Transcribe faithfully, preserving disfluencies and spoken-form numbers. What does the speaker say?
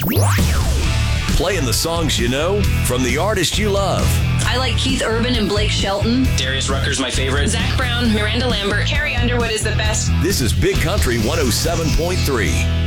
Playing the songs you know from the artists you love. I like Keith Urban and Blake Shelton. Darius Rucker's my favorite. Zach Brown, Miranda Lambert. Carrie Underwood is the best. This is Big Country one oh seven point three.